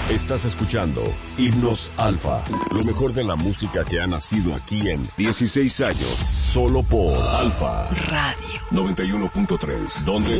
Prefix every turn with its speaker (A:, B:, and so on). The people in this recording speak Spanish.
A: Estás escuchando Himnos Alfa, lo mejor de la música que ha nacido aquí en 16 años, solo por Alfa
B: Radio
A: 91.3, donde